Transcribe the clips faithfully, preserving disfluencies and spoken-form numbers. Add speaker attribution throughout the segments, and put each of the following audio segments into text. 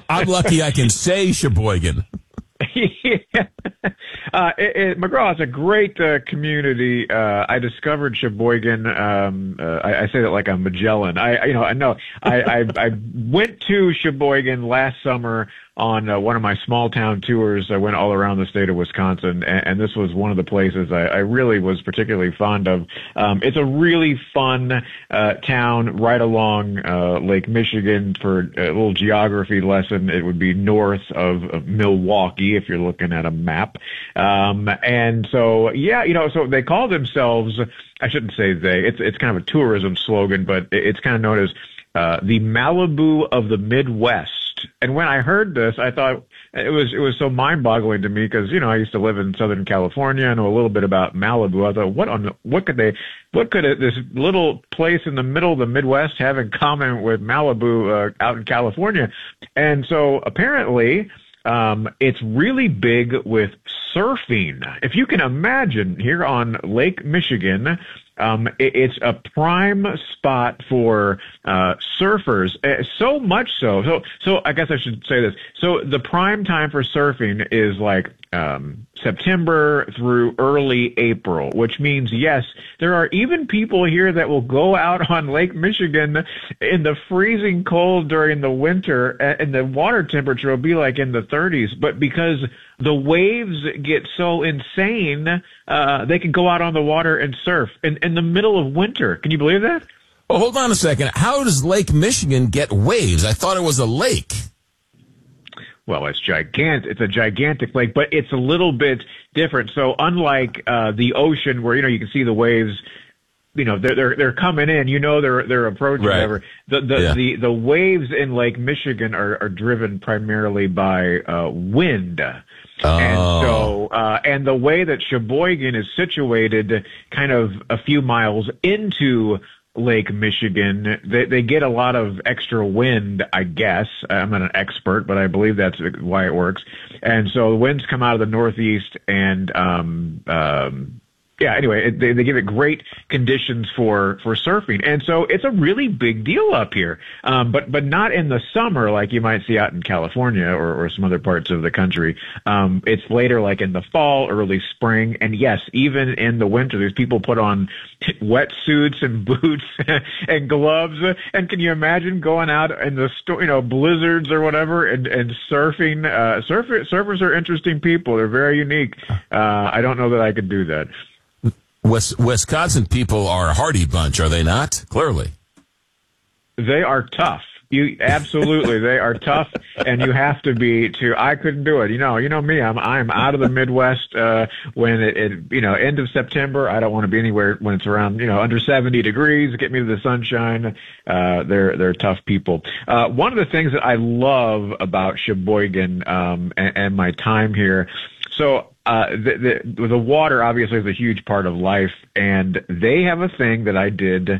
Speaker 1: I'm lucky I can say Sheboygan.
Speaker 2: yeah. uh, it, it, McGraw, it's a great uh, community. Uh, I discovered Sheboygan. Um, uh, I, I say that like I'm Magellan. I, I you know, I know. I, I, I went to Sheboygan last summer on uh, one of my small town tours. I went all around the state of Wisconsin, and, and this was one of the places I, I really was particularly fond of. Um, it's a really fun uh, town right along uh, Lake Michigan. For a little geography lesson, it would be north of, of Milwaukee if you're looking at a map. Um, and so, yeah, you know, so they call themselves, I shouldn't say they, it's, it's kind of a tourism slogan, but it's kind of known as uh, the Malibu of the Midwest. And when I heard this, I thought it was it was so mind-boggling to me because, you know, I used to live in Southern California. I know a little bit about Malibu. I thought, what on what could they, what could it, this little place in the middle of the Midwest have in common with Malibu uh, out in California? And so apparently, um, it's really big with surfing. If you can imagine, here on Lake Michigan, Um, it, it's a prime spot for uh, surfers. Uh, so much so. So, so I guess I should say this. So the prime time for surfing is like um, September through early April, which means yes, there are even people here that will go out on Lake Michigan in the freezing cold during the winter, and the water temperature will be like in the thirties. But because the waves get so insane, uh, they can go out on the water and surf in, in the middle of winter. Can you believe that?
Speaker 1: Well, hold on a second. How does Lake Michigan get waves? I thought it was a lake.
Speaker 2: Well, it's gigantic. It's a gigantic lake, but it's a little bit different. So unlike uh, the ocean where, you know, you can see the waves, you know, they're they're they're coming in, you know, they're they're approaching.
Speaker 1: Right.
Speaker 2: Whatever. The the,
Speaker 1: Yeah.
Speaker 2: the the waves in Lake Michigan are are driven primarily by uh, wind.
Speaker 1: Oh.
Speaker 2: And so, uh, and the way that Sheboygan is situated, kind of a few miles into Lake Michigan, they, they get a lot of extra wind, I guess. I'm not an expert, but I believe that's why it works. And so the winds come out of the northeast, and um, um, yeah, anyway, it, they, they give it great conditions for, for surfing. And so it's a really big deal up here. Um, but, but not in the summer like you might see out in California or, or some other parts of the country. Um, it's later, like in the fall, early spring. And yes, even in the winter, there's people put on wetsuits and boots and gloves. And can you imagine going out in the sto- you know, blizzards or whatever and, and surfing? Uh, surfer, surfers are interesting people. They're very unique. Uh, I don't know that I could do that.
Speaker 1: West, Wisconsin people are a hardy bunch, are they not? Clearly.
Speaker 2: They are tough. You absolutely, they are tough, and you have to be to. I couldn't do it. You know, you know me. I'm I'm out of the Midwest uh, when it, it, you know, end of September. I don't want to be anywhere when it's around, you know, under seventy degrees. Get me to the sunshine. Uh, they're they're tough people. Uh, one of the things that I love about Sheboygan um, and, and my time here. So. Uh, the, the, the water obviously is a huge part of life, and they have a thing that I did,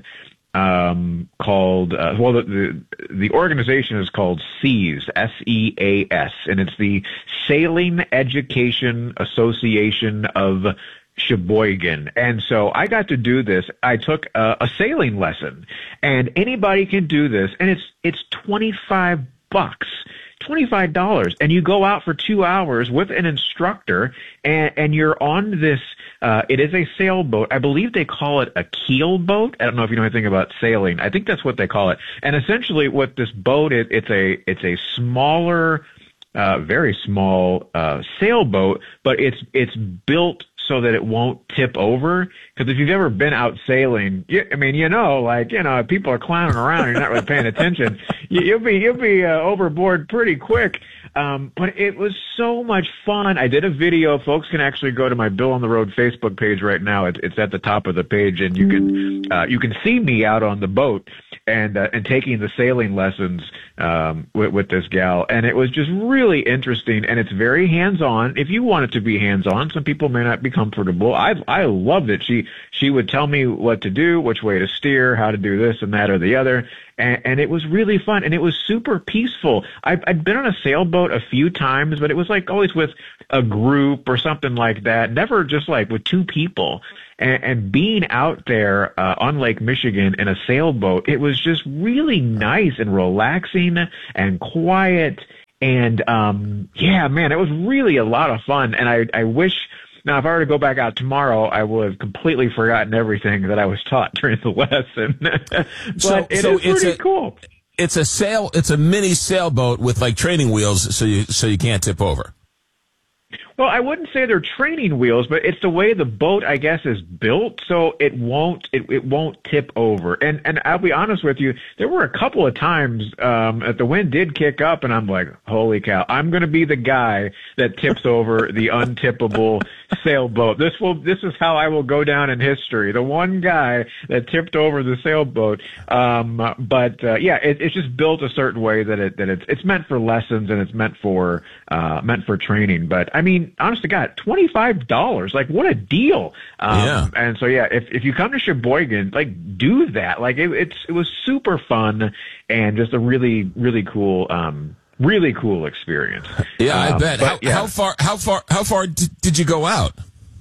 Speaker 2: um, called, uh, well, the, the, the organization is called SEAS, S E A S, and it's the Sailing Education Association of Sheboygan. And so I got to do this. I took a, a sailing lesson, and anybody can do this, and it's, it's twenty-five bucks. twenty-five dollars, and you go out for two hours with an instructor, and, and you're on this, uh, it is a sailboat. I believe they call it a keel boat. I don't know if you know anything about sailing. I think that's what they call it. And essentially what this boat is, it's a, it's a smaller, uh, very small, uh, sailboat, but it's, it's built so that it won't tip over. Because if you've ever been out sailing, you, I mean, you know, like, you know, people are clowning around, you're not really paying attention. You, you'll be, you'll be uh, overboard pretty quick. Um, but it was so much fun. I did a video. Folks can actually go to my Bill on the Road Facebook page right now. It, it's at the top of the page, and you can uh, you can see me out on the boat and uh, and taking the sailing lessons um, with, with this gal. And it was just really interesting, and it's very hands-on. If you want it to be hands-on, some people may not be comfortable. I I loved it. She she would tell me what to do, which way to steer, how to do this and that or the other. And, and it was really fun, and it was super peaceful. I've, I'd been on a sailboat a few times, but it was like always with a group or something like that, never just like with two people. And, and being out there uh, on Lake Michigan in a sailboat, it was just really nice and relaxing and quiet. And, um, yeah, man, it was really a lot of fun. And I, I wish, now if I were to go back out tomorrow, I would have completely forgotten everything that I was taught during the lesson. but
Speaker 1: so,
Speaker 2: it
Speaker 1: so
Speaker 2: is pretty
Speaker 1: it's a,
Speaker 2: cool.
Speaker 1: It's a sail, it's a mini sailboat with like training wheels so you, so you can't tip over.
Speaker 2: Well, I wouldn't say they're training wheels, but it's the way the boat, I guess, is built, so it won't it, it won't tip over. And and I'll be honest with you, there were a couple of times um, that the wind did kick up, and I'm like, holy cow, I'm going to be the guy that tips over the untippable sailboat. This will this is how I will go down in history. The one guy that tipped over the sailboat. Um, but uh, yeah, it, it's just built a certain way that it that it's it's meant for lessons and it's meant for uh, meant for training. But I mean, honest to God, twenty-five dollars. Like, what a deal. Um,
Speaker 1: yeah.
Speaker 2: And so, yeah, if, if you come to Sheboygan, like, do that. Like, it, it's, it was super fun and just a really, really cool, um, really cool experience.
Speaker 1: Yeah, I
Speaker 2: um,
Speaker 1: bet.
Speaker 2: But,
Speaker 1: how,
Speaker 2: yeah.
Speaker 1: how far, how far, how far did, did you go out?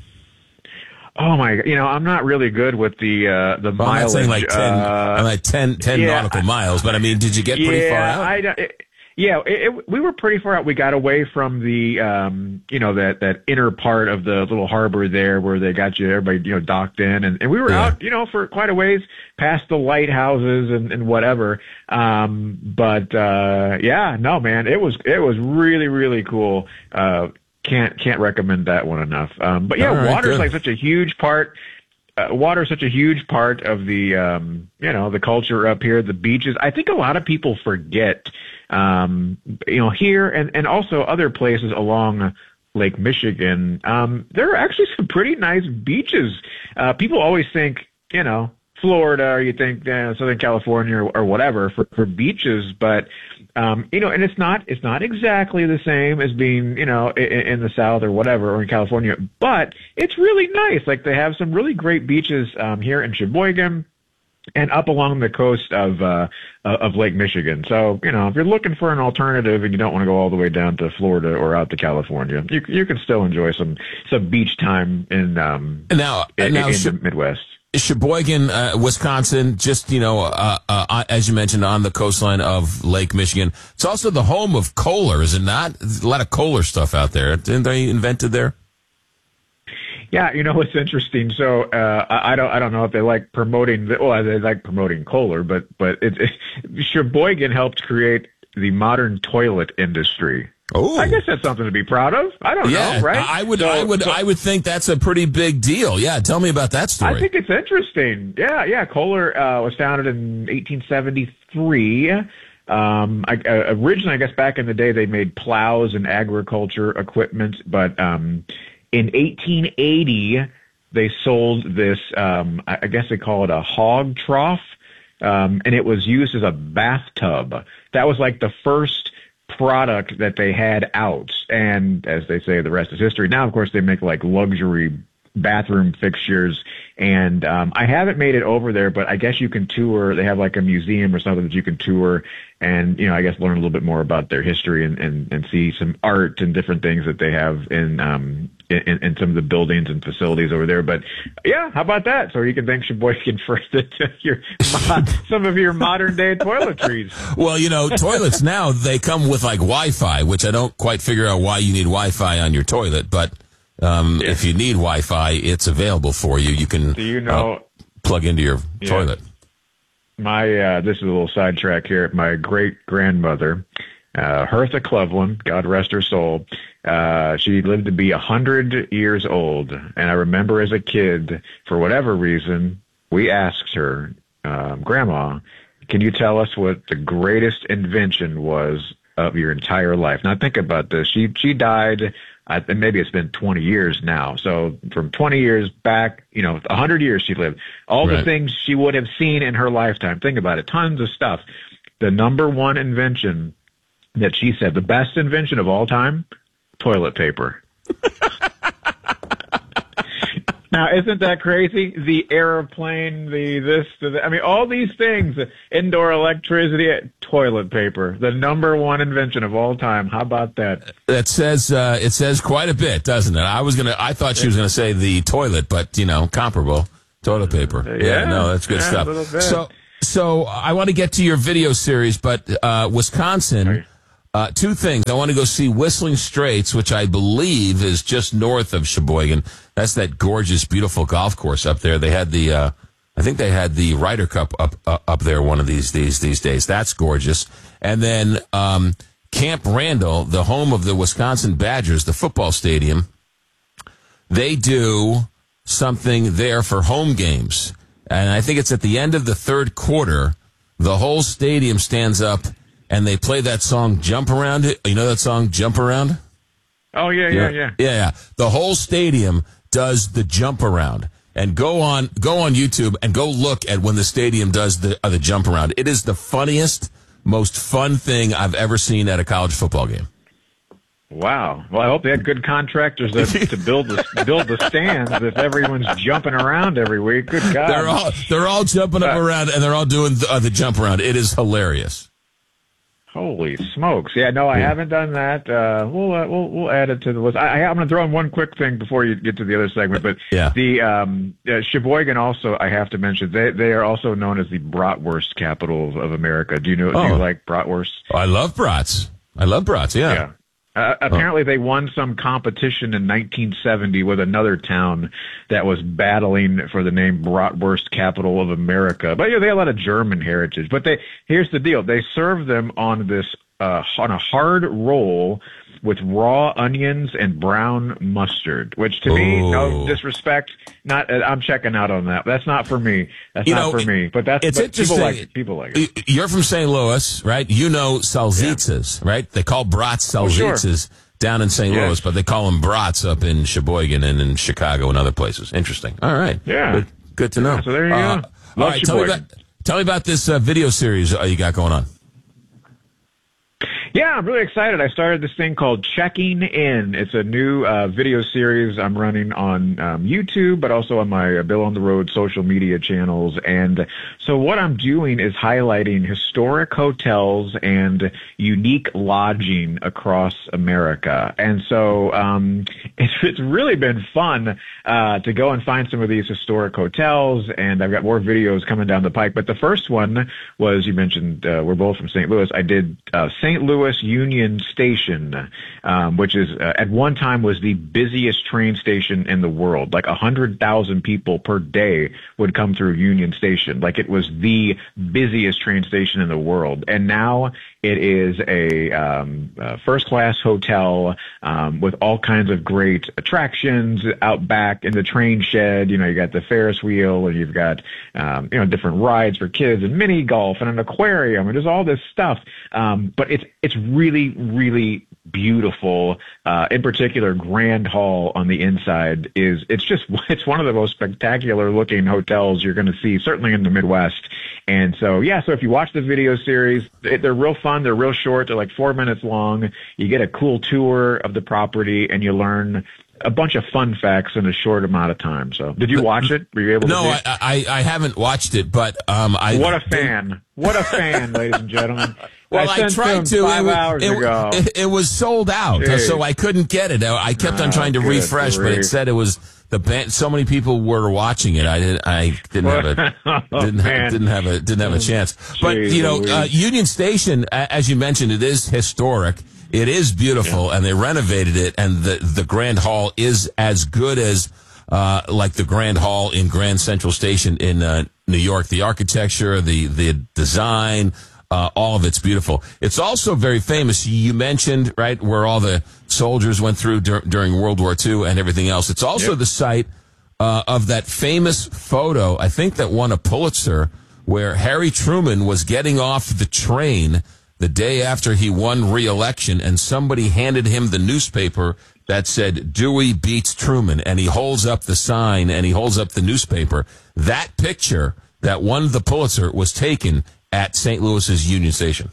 Speaker 2: Oh my! You know, I'm not really good with the uh, the
Speaker 1: well,
Speaker 2: mileage.
Speaker 1: I'm not saying like ten,
Speaker 2: uh,
Speaker 1: I'm like ten, ten
Speaker 2: yeah,
Speaker 1: nautical miles, but I mean, did you get
Speaker 2: yeah,
Speaker 1: pretty far out?
Speaker 2: I, it, yeah, it, it, we were pretty far out. We got away from the, um, you know, that, that inner part of the little harbor there where they got you, everybody, you know, docked in. And, and we were
Speaker 1: yeah.
Speaker 2: out, you know, for quite a ways past the lighthouses and, and whatever. Um, but, uh, yeah, no, man, it was, it was really, really cool. Uh, can't, can't recommend that one enough. Um, but yeah,
Speaker 1: All right,
Speaker 2: water's
Speaker 1: good.
Speaker 2: like such a huge part. Uh, water is such a huge part of the, um, you know, the culture up here, the beaches. I think a lot of people forget, um, you know, here and, and also other places along Lake Michigan. Um, there are actually some pretty nice beaches. Uh, people always think, you know, Florida or you think, you know, Southern California or, or whatever for, for beaches, but, um, you know, and it's not, it's not exactly the same as being, you know, in, in the South or whatever, or in California, but it's really nice. Like they have some really great beaches, um, here in Sheboygan and up along the coast of, uh, of Lake Michigan. So, you know, if you're looking for an alternative and you don't want to go all the way down to Florida or out to California, you, you can still enjoy some, some beach time in, um,
Speaker 1: now,
Speaker 2: in,
Speaker 1: now,
Speaker 2: in
Speaker 1: sh-
Speaker 2: the Midwest.
Speaker 1: Sheboygan, uh, Wisconsin, just, you know, uh, uh, as you mentioned, on the coastline of Lake Michigan. It's also the home of Kohler, is it not? There's a lot of Kohler stuff out there. Didn't they invented there?
Speaker 2: Yeah, you know, it's interesting. So, uh, I don't, I don't know if they like promoting, the, well, they like promoting Kohler, but, but it, it, Sheboygan helped create the modern toilet industry.
Speaker 1: Oh,
Speaker 2: I guess that's something to be proud of. I don't
Speaker 1: yeah,
Speaker 2: know, right?
Speaker 1: I would,
Speaker 2: So-
Speaker 1: I would,
Speaker 2: so-
Speaker 1: I would think that's a pretty big deal. Yeah, tell me about that story.
Speaker 2: I think it's interesting. Yeah, yeah. Kohler uh, was founded in eighteen seventy-three. Um, I, uh, originally, I guess back in the day, they made plows and agriculture equipment, but um, in eighteen eighty, they sold this. Um, I I guess they call it a hog trough, um, and it was used as a bathtub. That was like the first product that they had out, and as they say, the rest is history. Now, of course, they make like luxury bathroom fixtures, and um, I haven't made it over there, but I guess you can tour. They have like a museum or something that you can tour, and you know, I guess learn a little bit more about their history and and, and see some art and different things that they have in um in, in some of the buildings and facilities over there. But yeah, how about that? So you can thank Sheboygan for the, your some of your modern day toiletries.
Speaker 1: Well, you know, toilets now, they come with like Wi-Fi, which I don't quite figure out why you need Wi-Fi on your toilet, but um,
Speaker 2: Yeah.
Speaker 1: if you need Wi-Fi, it's available for you. You can
Speaker 2: Do you know?
Speaker 1: uh, plug into your
Speaker 2: Yeah.
Speaker 1: toilet.
Speaker 2: My uh, this is a little sidetrack here. My great grandmother, uh, Hertha Cleveland, God rest her soul. Uh, she lived to be a hundred years old, and I remember as a kid, for whatever reason, we asked her, um, "Grandma, can you tell us what the greatest invention was of your entire life?" Now think about this. She she died. I think maybe it's been twenty years now. So from twenty years back, you know, one hundred years she lived. All
Speaker 1: Right.
Speaker 2: the things she would have seen in her lifetime. Think about it. Tons of stuff. The number one invention that she said, the best invention of all time, toilet paper. Now, isn't that crazy? The airplane, the this, the, I mean, all these things, indoor electricity, toilet paper, the number one invention of all time. How about that?
Speaker 1: That says uh, it says quite a bit, doesn't it? I was gonna, I thought she was gonna say the toilet, but you know, comparable toilet paper. Yeah,
Speaker 2: yeah.
Speaker 1: no, that's good
Speaker 2: Yeah, a little
Speaker 1: stuff.
Speaker 2: bit.
Speaker 1: So, so I want to get to your video series, but uh, Wisconsin, Uh, two things. I want to go see Whistling Straits, which I believe is just north of Sheboygan. That's that gorgeous, beautiful golf course up there. They had the, uh, I think they had the Ryder Cup up uh, up there one of these these these days. That's gorgeous. And then um, Camp Randall, the home of the Wisconsin Badgers, the football stadium. They do something there for home games, and I think it's at the end of the third quarter. The whole stadium stands up. And they play that song, Jump Around It. You know that song, Jump Around?
Speaker 2: Oh, yeah, yeah, yeah.
Speaker 1: Yeah, yeah. The whole stadium does the jump around. And go on go on YouTube and go look at when the stadium does the, uh, the jump around. It is the funniest, most fun thing I've ever seen at a college football game.
Speaker 2: Wow. Well, I hope they had good contractors to, to build the build the stands if everyone's jumping around every week. Good God.
Speaker 1: They're all, they're all jumping up around, and they're all doing the, uh, the jump around. It is hilarious.
Speaker 2: Holy smokes! Yeah, no, I yeah. haven't done that. Uh, we'll uh, we'll we'll add it to the list. I, I, I'm going to throw in one quick thing before you get to the other segment. But
Speaker 1: yeah.
Speaker 2: the um, uh, Sheboygan also, I have to mention, they they are also known as the bratwurst capital of, of America. Do you know?
Speaker 1: Oh.
Speaker 2: Do you like bratwurst?
Speaker 1: I love brats. I love brats. Yeah.
Speaker 2: Yeah. Uh, apparently, oh. they won some competition in nineteen seventy with another town that was battling for the name Bratwurst Capital of America. But yeah, they have a lot of German heritage. But they here's the deal: they serve them on this uh, on a hard roll with raw onions and brown mustard. Which to Ooh. me, no disrespect, not I'm checking out on that. That's not for me. That's
Speaker 1: you
Speaker 2: not
Speaker 1: know,
Speaker 2: for me. But that's
Speaker 1: it's
Speaker 2: but
Speaker 1: interesting.
Speaker 2: People like it. People like it.
Speaker 1: You're from Saint Louis, right? You know salsicas, yeah. right? They call brats salsicas oh, sure. down in Saint Louis, yes. but they call them brats up in Sheboygan and in Chicago and other places. Interesting. All right.
Speaker 2: Yeah.
Speaker 1: Good, good to know.
Speaker 2: Yeah, so there you uh,
Speaker 1: go. All right. Tell me, about, tell me about this uh, video series uh, you got going on.
Speaker 2: Yeah, I'm really excited. I started this thing called Checking In. It's a new uh, video series I'm running on um, YouTube, but also on my Bill on the Road social media channels. And so what I'm doing is highlighting historic hotels and unique lodging across America. And so um, it's, it's really been fun uh, to go and find some of these historic hotels, and I've got more videos coming down the pike. But the first one was, you mentioned uh, we're both from Saint Louis. I did uh, Saint Louis Union Station, um, which is uh, at one time was the busiest train station in the world. Like a hundred thousand people per day would come through Union Station. Like it was the busiest train station in the world. And now it is a um, uh, first-class hotel um, with all kinds of great attractions out back in the train shed. You know, you got the Ferris wheel, and you've got um, you know different rides for kids, and mini golf, and an aquarium, and there's all this stuff. Um, but it's it's really really beautiful. Uh, in particular, Grand Hall on the inside is it's just it's one of the most spectacular looking hotels you're going to see, certainly in the Midwest. And so yeah, so if you watch the video series, they're real fun. They're real short. They're like four minutes long. You get a cool tour of the property, and you learn a bunch of fun facts in a short amount of time. So, did you watch it? Were you able to?
Speaker 1: No, I, I I haven't watched it, but um, I.
Speaker 2: What a fan! What a fan, ladies and gentlemen.
Speaker 1: Well, I,
Speaker 2: I
Speaker 1: tried to.
Speaker 2: Five
Speaker 1: it,
Speaker 2: hours
Speaker 1: it,
Speaker 2: ago.
Speaker 1: It, it was sold out,
Speaker 2: Jeez.
Speaker 1: so I couldn't get it. I kept on trying to
Speaker 2: oh,
Speaker 1: refresh, but it said it was the band. So many people were watching it. I didn't. I didn't have a
Speaker 2: oh,
Speaker 1: didn't, have, didn't have a didn't have a chance.
Speaker 2: Jeez,
Speaker 1: but you know, uh, Union Station, as you mentioned, it is historic. It is beautiful, yeah. and they renovated it, and the the Grand Hall is as good as uh, like the Grand Hall in Grand Central Station in uh, New York. The architecture, the the design, uh, all of it's beautiful. It's also very famous. You mentioned right where all the soldiers went through dur- during World War Two and everything else. It's also yep. the site uh, of that famous photo, I think that won a Pulitzer, where Harry Truman was getting off the train the day after he won re-election, and somebody handed him the newspaper that said, Dewey beats Truman, and he holds up the sign, and he holds up the newspaper. That picture that won the Pulitzer was taken at Saint Louis's Union Station.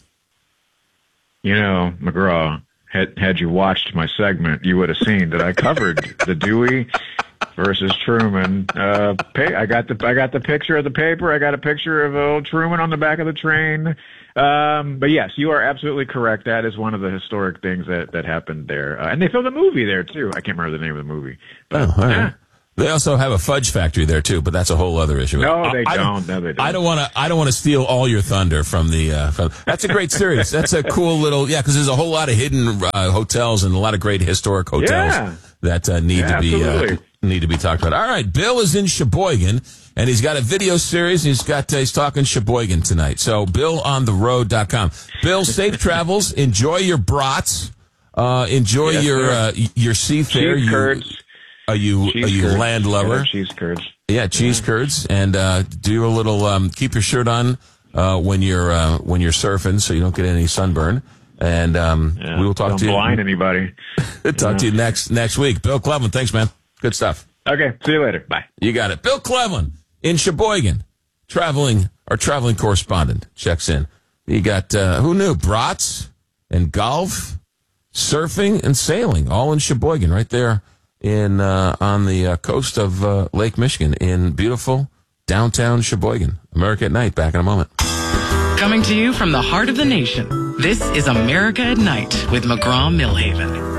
Speaker 2: You know, McGraw, had, had you watched my segment, you would have seen that I covered the Dewey versus Truman. Uh, pay, I got the I got the picture of the paper. I got a picture of old Truman on the back of the train. Um, but yes, you are absolutely correct. That is one of the historic things that, that happened there. Uh, and they filmed a movie there too. I can't remember the name of the movie. But,
Speaker 1: oh, all right.
Speaker 2: yeah.
Speaker 1: They also have a fudge factory there too, but that's a whole other issue.
Speaker 2: No,
Speaker 1: I,
Speaker 2: they
Speaker 1: I
Speaker 2: don't. No, they don't.
Speaker 1: I don't want to. I don't want to steal all your thunder from the. Uh, from, that's a great series. That's a cool little. Yeah, because there's a whole lot of hidden uh, hotels and a lot of great historic hotels
Speaker 2: Yeah.
Speaker 1: that uh, need
Speaker 2: Yeah,
Speaker 1: to be uh,
Speaker 2: absolutely.
Speaker 1: need to be talked about. All right, Bill is in Sheboygan, and he's got a video series. And he's got uh, he's talking Sheboygan tonight. So bill on the road dot com. Bill, safe travels. Enjoy your brats. Uh, enjoy
Speaker 2: Yes,
Speaker 1: your
Speaker 2: sir.
Speaker 1: uh, your seafair.
Speaker 2: Cheese
Speaker 1: You,
Speaker 2: curds.
Speaker 1: are you
Speaker 2: Cheese
Speaker 1: are you
Speaker 2: curds.
Speaker 1: land lover?
Speaker 2: Yeah, cheese curds.
Speaker 1: Yeah, cheese curds, and uh, do a little. Um, keep your shirt on uh, when you're uh, when you're surfing, so you don't get any sunburn. And um,
Speaker 2: Yeah,
Speaker 1: we will talk
Speaker 2: don't
Speaker 1: to you.
Speaker 2: blind anybody.
Speaker 1: talk
Speaker 2: Yeah.
Speaker 1: to you next next week. Bill Cleveland, thanks, man. Good stuff.
Speaker 2: Okay, see you later. Bye.
Speaker 1: You got it. Bill Cleveland in Sheboygan, traveling our traveling correspondent checks in. You got uh, who knew brats and golf, surfing and sailing, all in Sheboygan, right there in uh, on the uh, coast of uh, Lake Michigan in beautiful downtown Sheboygan. America at Night. Back in a moment.
Speaker 3: Coming to you from the heart of the nation, this is America at Night with McGraw-Millhaven.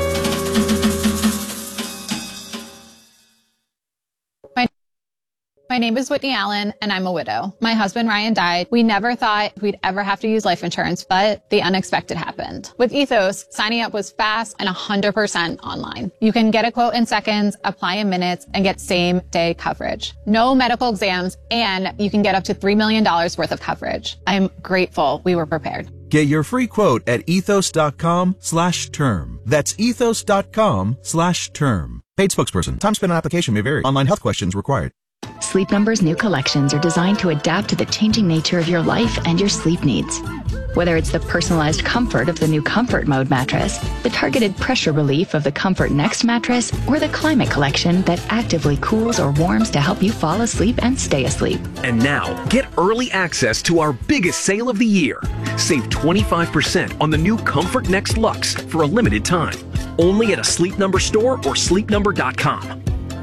Speaker 4: My name is Whitney Allen, and I'm a widow. My husband, Ryan, died. We never thought we'd ever have to use life insurance, but the unexpected happened. With Ethos, signing up was fast and one hundred percent online. You can get a quote in seconds, apply in minutes, and get same-day coverage. No medical exams, and you can get up to three million dollars worth of coverage. I'm grateful we were prepared.
Speaker 5: Get your free quote at ethos.com slash term. That's ethos.com slash term. Paid spokesperson. Time spent on application may vary. Online health questions required.
Speaker 6: Sleep Number's new collections are designed to adapt to the changing nature of your life and your sleep needs. Whether it's the personalized comfort of the new Comfort Mode mattress, the targeted pressure relief of the Comfort Next mattress, or the Climate Collection that actively cools or warms to help you fall asleep and stay asleep.
Speaker 7: And now, get early access to our biggest sale of the year. Save twenty-five percent on the new Comfort Next Luxe for a limited time. Only at a Sleep Number store or sleep number dot com.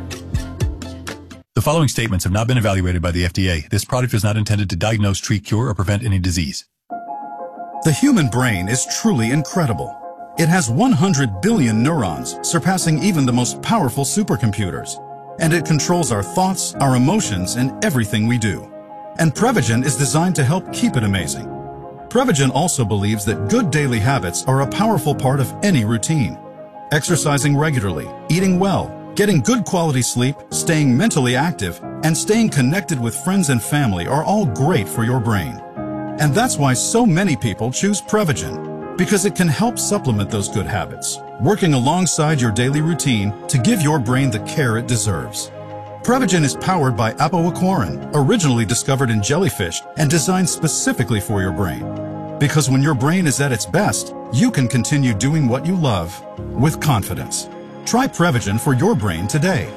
Speaker 8: The following statements have not been evaluated by the F D A. This product is not intended to diagnose, treat, cure, or prevent any disease.
Speaker 9: The human brain is truly incredible. It has one hundred billion neurons, surpassing even the most powerful supercomputers. And it controls our thoughts, our emotions, and everything we do. And Prevagen is designed to help keep it amazing. Prevagen also believes that good daily habits are a powerful part of any routine. Exercising regularly, eating well, getting good quality sleep, staying mentally active, and staying connected with friends and family are all great for your brain. And that's why so many people choose Prevagen, because it can help supplement those good habits, working alongside your daily routine to give your brain the care it deserves. Prevagen is powered by apoaquarin, originally discovered in jellyfish and designed specifically for your brain. Because when your brain is at its best, you can continue doing what you love with confidence. Try Prevagen for your brain today.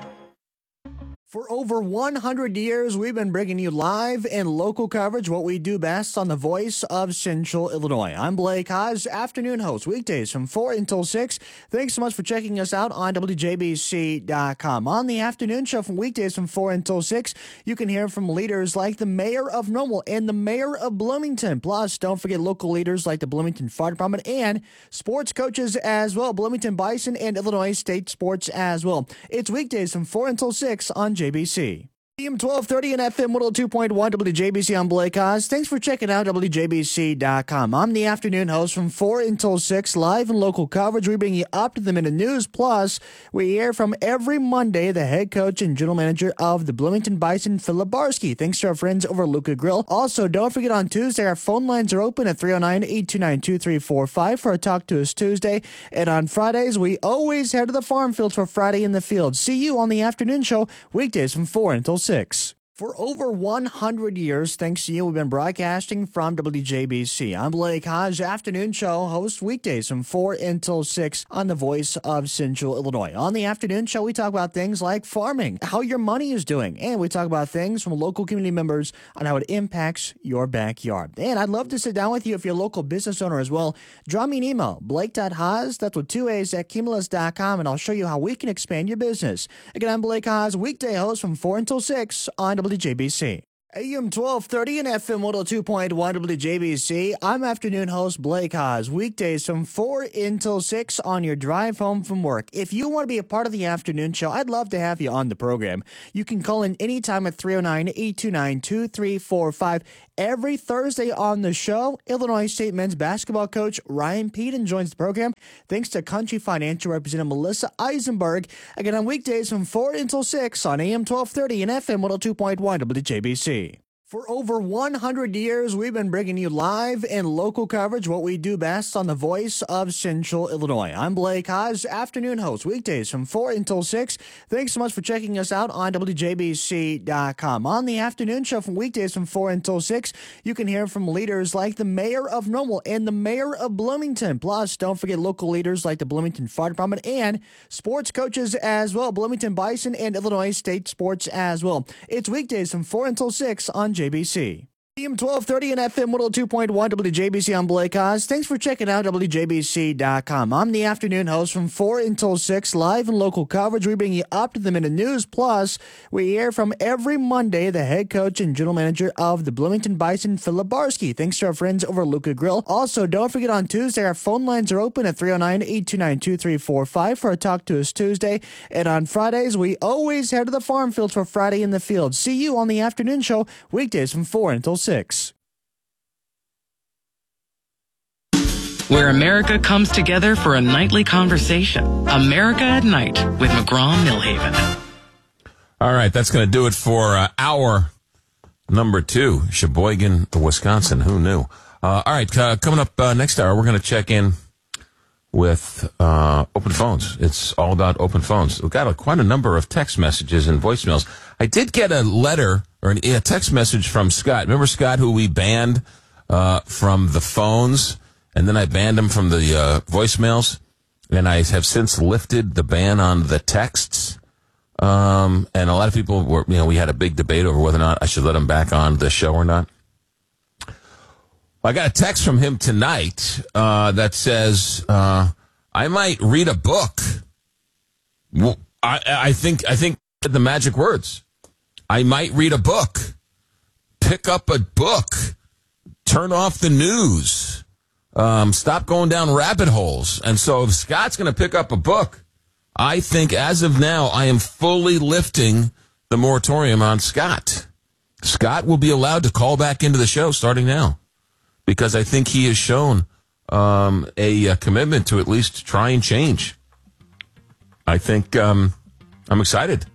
Speaker 10: For over one hundred years, we've been bringing you live and local coverage, what we do best on the Voice of Central Illinois. I'm Blake Haas, afternoon host, weekdays from four until six. Thanks so much for checking us out on W J B C dot com. On the afternoon show from weekdays from four until six, you can hear from leaders like the mayor of Normal and the mayor of Bloomington. Plus, don't forget local leaders like the Bloomington Fire Department and sports coaches as well, Bloomington Bison and Illinois State Sports as well. It's weekdays from four until six on J B C. A M twelve thirty and F M one oh two point one W J B C. I'm Blake Haas. Thanks for checking out W J B C dot com. I'm the afternoon host from four until six, live and local coverage. We bring you up to the minute news. Plus, we hear from every Monday the head coach and general manager of the Bloomington Bison, Philip Barsky. Thanks to our friends over at Luca Grill. Also, don't forget on Tuesday, our phone lines are open at three oh nine, eight two nine, two three four five for a Talk to Us Tuesday. And on Fridays, we always head to the farm fields for Friday in the Field. See you on the afternoon show, weekdays from four until six. For over one hundred years, thanks to you, we've been broadcasting from W J B C. I'm Blake Haas, afternoon show host weekdays from four until six on the Voice of Central Illinois. On the afternoon show, we talk about things like farming, how your money is doing, and we talk about things from local community members on how it impacts your backyard. And I'd love to sit down with you if you're a local business owner as well. Drop me an email, blake.haas, that's with two A's, at cumulus dot com, and I'll show you how we can expand your business. Again, I'm Blake Haas, weekday host from four until six on W J B C. A M twelve thirty and F M one oh two point one W J B C. I'm afternoon host Blake Haas. Weekdays from four until six on your drive home from work. If you want to be a part of the afternoon show, I'd love to have you on the program. You can call in anytime at three oh nine, eight two nine, two three four five. Every Thursday on the show, Illinois State men's basketball coach Ryan Peden joins the program. Thanks to Country Financial Representative Melissa Eisenberg. Again, on weekdays from four until six on A M twelve thirty and F M one oh two point one W J B C. For over one hundred years, we've been bringing you live and local coverage, what we do best on the voice of Central Illinois. I'm Blake Haas, afternoon host, weekdays from four until six. Thanks so much for checking us out on W J B C dot com. On the afternoon show from weekdays from four until six, you can hear from leaders like the mayor of Normal and the mayor of Bloomington. Plus, don't forget local leaders like the Bloomington Fire Department and sports coaches as well, Bloomington Bison and Illinois State Sports as well. It's weekdays from four until six on J B C. A M twelve thirty and F M one oh two point one W J B C. I'm Blake Haas. Thanks for checking out W J B C dot com. I'm the afternoon host from four until six, live and local coverage. We bring you up to the minute news. Plus, we hear from every Monday the head coach and general manager of the Bloomington Bison, Philip Barsky. Thanks to our friends over at Luca Grill. Also, don't forget on Tuesday, our phone lines are open at three oh nine, eight two nine, two three four five for a Talk to Us Tuesday. And on Fridays, we always head to the farm fields for Friday in the Field. See you on the afternoon show, weekdays from four until six.
Speaker 3: Where America comes together for a nightly conversation. America at Night with McGraw-Millhaven.
Speaker 1: All right, that's going to do it for uh, hour number two, Sheboygan, Wisconsin. Who knew? Uh, all right, uh, coming up uh, next hour, we're going to check in with uh, open phones. It's all about open phones. We've got a, quite a number of text messages and voicemails. I did get a letter or an, a text message from Scott. Remember Scott, who we banned uh, from the phones? And then I banned him from the uh, voicemails, and I have since lifted the ban on the texts. Um, and a lot of people were, you know, we had a big debate over whether or not I should let him back on the show or not. I got a text from him tonight uh, that says, uh, I might read a book. Well, I, I think I think the magic words. I might read a book. Pick up a book. Turn off the news. Um, stop going down rabbit holes. And so if Scott's going to pick up a book, I think as of now, I am fully lifting the moratorium on Scott. Scott will be allowed to call back into the show starting now because I think he has shown um, a, a commitment to at least try and change. I think um, I'm excited.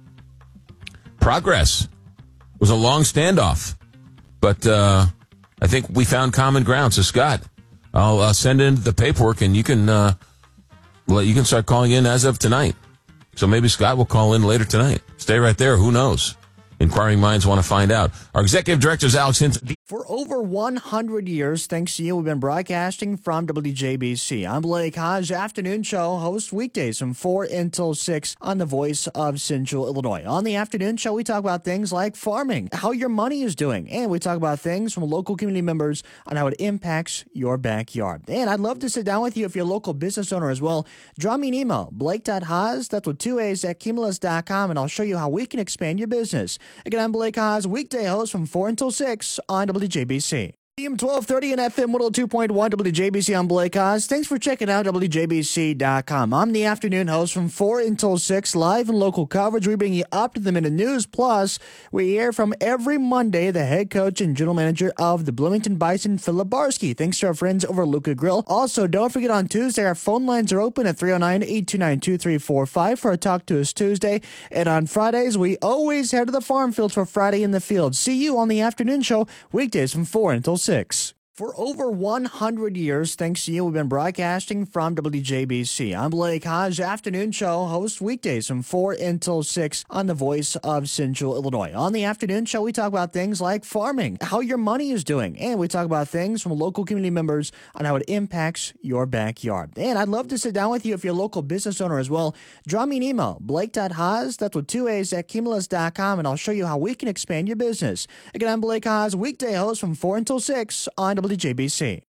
Speaker 1: Progress. It was a long standoff, but uh, I think we found common ground. So, Scott, I'll uh, send in the paperwork, and you can uh, well, you can start calling in as of tonight. So maybe Scott will call in later tonight. Stay right there. Who knows? Inquiring minds want to find out. Our executive director is Alex Hinton.
Speaker 10: For over one hundred years, thanks to you, we've been broadcasting from W J B C. I'm Blake Haas, afternoon show host weekdays from four until six on the voice of Central Illinois. On the afternoon show, we talk about things like farming, how your money is doing, and we talk about things from local community members on how it impacts your backyard. And I'd love to sit down with you if you're a local business owner as well. Drop me an email, blake dot haas, that's with two A's, at cumulus dot com, and I'll show you how we can expand your business. Again, I'm Blake Haas, weekday host from four until six on W J B C. A M twelve thirty and F M one oh two point one W J B C. I'm Blake Haas. Thanks for checking out W J B C dot com. I'm the afternoon host from four until six, live and local coverage. We bring you up to the minute news. Plus, we hear from every Monday the head coach and general manager of the Bloomington Bison, Philip Barsky. Thanks to our friends over at Luca Grill. Also, don't forget on Tuesday, our phone lines are open at three oh nine, eight two nine, two three four five for a Talk to Us Tuesday. And on Fridays, we always head to the farm fields for Friday in the Field. See you on the afternoon show, weekdays from four until six. For over one hundred years, thanks to you, we've been broadcasting from W J B C. I'm Blake Haas, afternoon show host weekdays from four until six on the voice of Central Illinois. On the afternoon show, we talk about things like farming, how your money is doing, and we talk about things from local community members on how it impacts your backyard. And I'd love to sit down with you if you're a local business owner as well. Drop me an email, blake dot haas, that's with two A's, at cumulus dot com, and I'll show you how we can expand your business. Again, I'm Blake Haas, weekday host from four until six on W J B C.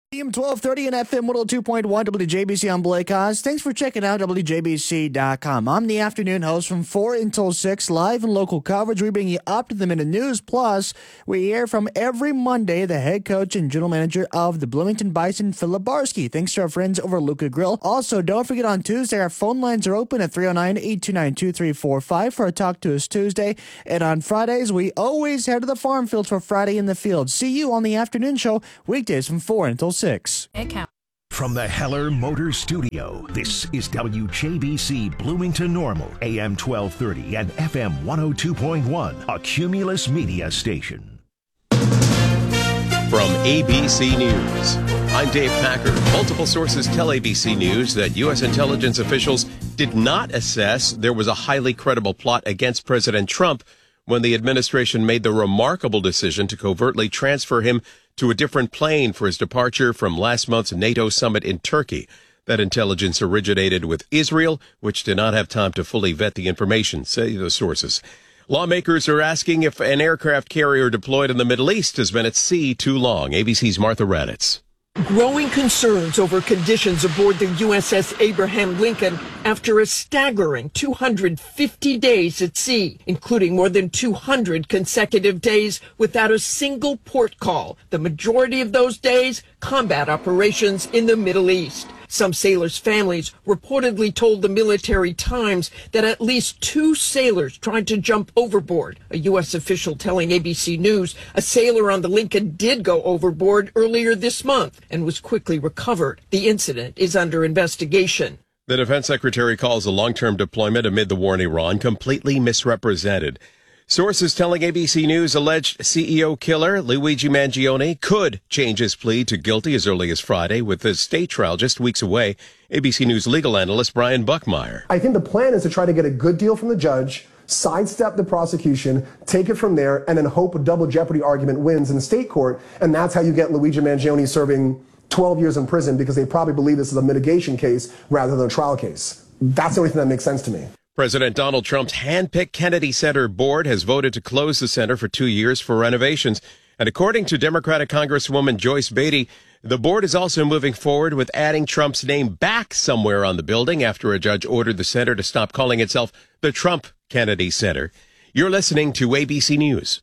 Speaker 10: A M twelve thirty and F M one oh two point one W J B C. I'm Blake Oz. Thanks for checking out W J B C dot com. I'm the afternoon host from four until six, live and local coverage. We bring you up-to-the-minute news. Plus, we hear from every Monday the head coach and general manager of the Bloomington Bison, Philip Barsky. Thanks to our friends over at Luca Grill. Also, don't forget on Tuesday, our phone lines are open at three oh nine, eight two nine, two three four five for a Talk to Us Tuesday. And on Fridays, we always head to the farm fields for Friday in the Field. See you on the afternoon show, weekdays from four until six.
Speaker 11: From the Heller Motor Studio, this is W J B C Bloomington Normal, A M twelve thirty and F M one oh two point one, a Cumulus Media station.
Speaker 12: From A B C News, I'm Dave Packer. Multiple sources tell A B C News that U S intelligence officials did not assess there was a highly credible plot against President Trump when the administration made the remarkable decision to covertly transfer him to a different plane for his departure from last month's NATO summit in Turkey. That intelligence originated with Israel, which did not have time to fully vet the information, say the sources. Lawmakers are asking if an aircraft carrier deployed in the Middle East has been at sea too long. A B C's Martha Raddatz.
Speaker 13: Growing concerns over conditions aboard the U S S Abraham Lincoln after a staggering two hundred fifty days at sea, including more than two hundred consecutive days without a single port call. The majority of those days, combat operations in the Middle East. Some sailors' families reportedly told the Military Times that at least two sailors tried to jump overboard. A U S official telling A B C News a sailor on the Lincoln did go overboard earlier this month and was quickly recovered. The incident is under investigation.
Speaker 12: The defense secretary calls a long-term deployment amid the war in Iran completely misrepresented. Sources telling A B C News alleged C E O killer Luigi Mangione could change his plea to guilty as early as Friday, with the state trial just weeks away. A B C News legal analyst Brian Buckmeyer.
Speaker 14: I think the plan is to try to get a good deal from the judge, sidestep the prosecution, take it from there, and then hope a double jeopardy argument wins in the state court. And that's how you get Luigi Mangione serving twelve years in prison, because they probably believe this is a mitigation case rather than a trial case. That's the only thing that makes sense to me.
Speaker 12: President Donald Trump's hand-picked Kennedy Center board has voted to close the center for two years for renovations. And according to Democratic Congresswoman Joyce Beatty, the board is also moving forward with adding Trump's name back somewhere on the building after a judge ordered the center to stop calling itself the Trump Kennedy Center. You're listening to A B C News.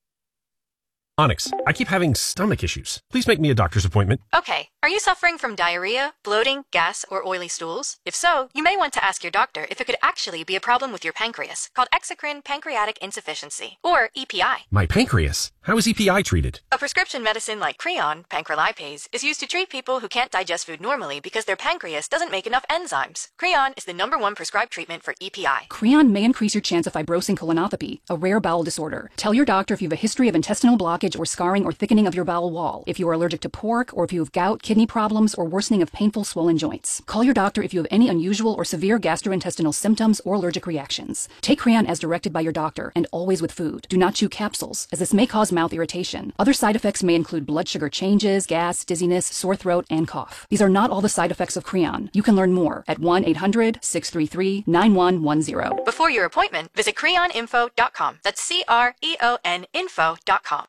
Speaker 15: Onyx, I keep having stomach issues. Please make me a doctor's appointment.
Speaker 16: Okay. Are you suffering from diarrhea, bloating, gas, or oily stools? If so, you may want to ask your doctor if it could actually be a problem with your pancreas, called exocrine pancreatic insufficiency, or E P I.
Speaker 15: My pancreas? How is E P I treated?
Speaker 16: A prescription medicine like Creon, pancrelipase, is used to treat people who can't digest food normally because their pancreas doesn't make enough enzymes. Creon is the number one prescribed treatment for E P I.
Speaker 17: Creon may increase your chance of fibrosing colonopathy, a rare bowel disorder. Tell your doctor if you have a history of intestinal blockage or scarring or thickening of your bowel wall, if you are allergic to pork, or if you have gout, kidney problems, or worsening of painful swollen joints. Call your doctor if you have any unusual or severe gastrointestinal symptoms or allergic reactions. Take Creon as directed by your doctor, and always with food. Do not chew capsules, as this may cause mouth irritation. Other side effects may include blood sugar changes, gas, dizziness, sore throat, and cough. These are not all the side effects of Creon. You can learn more at one eight hundred, six three three, nine one one zero.
Speaker 16: Before your appointment, visit creon info dot com. That's C R E O N info dot com.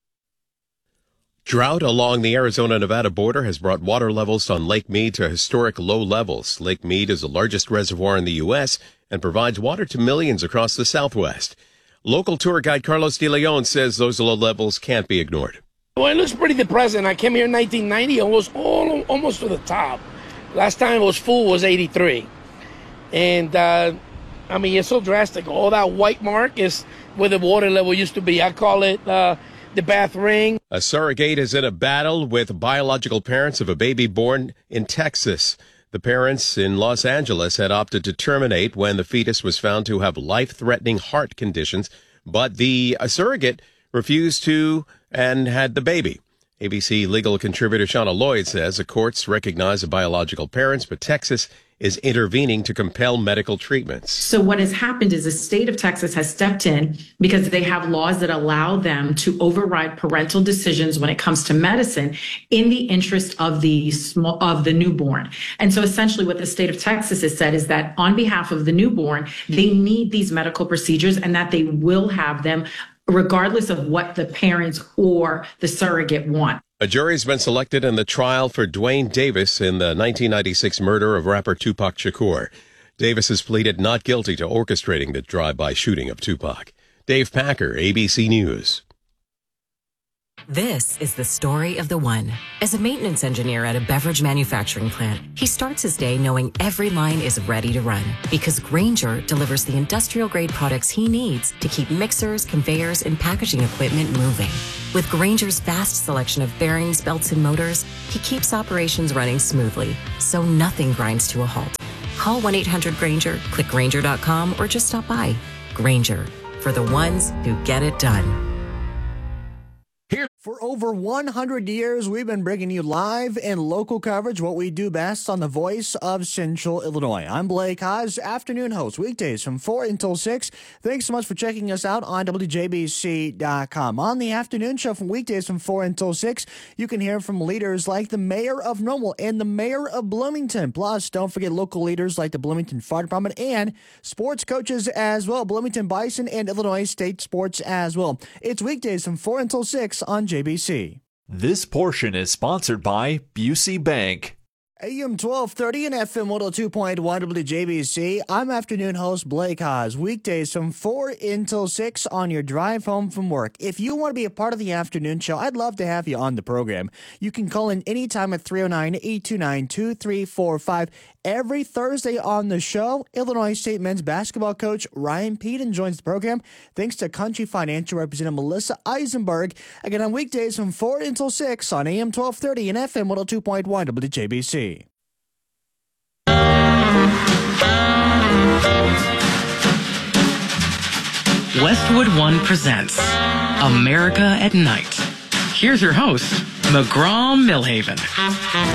Speaker 12: Drought along the Arizona-Nevada border has brought water levels on Lake Mead to historic low levels. Lake Mead is the largest reservoir in the U S and provides water to millions across the Southwest. Local tour guide Carlos De Leon says those low levels can't be ignored.
Speaker 18: Well, it looks pretty depressing. I came here in nineteen ninety, almost all, almost to the top. Last time it was full was eighty-three. And, uh, I mean, it's so drastic. All that white mark is where the water level used to be. I call it uh, the Bath Ring.
Speaker 12: A surrogate is in a battle with biological parents of a baby born in Texas. The parents in Los Angeles had opted to terminate when the fetus was found to have life-threatening heart conditions, but the uh, surrogate refused to and had the baby. A B C legal contributor Shauna Lloyd says the courts recognize the biological parents, but Texas is intervening to compel medical treatments.
Speaker 19: So what has happened is the state of Texas has stepped in because they have laws that allow them to override parental decisions when it comes to medicine in the interest of the small, of the newborn. And so essentially what the state of Texas has said is that on behalf of the newborn, they need these medical procedures and that they will have them regardless of what the parents or the surrogate want.
Speaker 12: A jury's been selected in the trial for Dwayne Davis in the nineteen ninety-six murder of rapper Tupac Shakur. Davis has pleaded not guilty to orchestrating the drive-by shooting of Tupac. Dave Packer, A B C News.
Speaker 20: This is the story of the one. As a maintenance engineer at a beverage manufacturing plant, he starts his day knowing every line is ready to run because Grainger delivers the industrial-grade products he needs to keep mixers, conveyors, and packaging equipment moving. With Grainger's vast selection of bearings, belts, and motors, he keeps operations running smoothly, so nothing grinds to a halt. Call one eight hundred Grainger, click Grainger dot com, or just stop by. Grainger, for the ones who get it done.
Speaker 10: For over one hundred years, we've been bringing you live and local coverage, what we do best on the voice of Central Illinois. I'm Blake Haas, afternoon host, weekdays from four until six. Thanks so much for checking us out on W J B C dot com. On the afternoon show from weekdays from four until six, you can hear from leaders like the mayor of Normal and the mayor of Bloomington. Plus, don't forget local leaders like the Bloomington Fire Department and sports coaches as well, Bloomington Bison and Illinois State Sports as well. It's weekdays from four until six on J B C.
Speaker 21: This portion is sponsored by Busey Bank.
Speaker 10: A M twelve thirty and F M one oh two point one W J B C. I'm afternoon host Blake Haas. Weekdays from four until six on your drive home from work. If you want to be a part of the afternoon show, I'd love to have you on the program. You can call in anytime at three oh nine, eight two nine, two three four five. Every Thursday on the show, Illinois State men's basketball coach Ryan Peden joins the program thanks to Country Financial Representative Melissa Eisenberg. Again, on weekdays from four until six on A M twelve thirty and F M one oh two point one W J B C.
Speaker 3: Westwood One presents America at Night. Here's your host, McGraw Millhaven.